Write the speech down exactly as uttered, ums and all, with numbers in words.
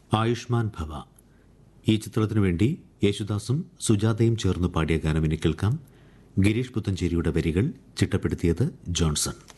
ആയുഷ്മാൻ ഭവ. ഈ ചിത്രത്തിനു വേണ്ടി യേശുദാസും സുജാതയും ചേർന്ന് പാടിയ ഗാനം ഇനി കേൾക്കാം. ഗിരീഷ് പുത്തഞ്ചേരിയുടെ വരികൾ, ചിട്ടപ്പെടുത്തിയത് ജോൺസൺ.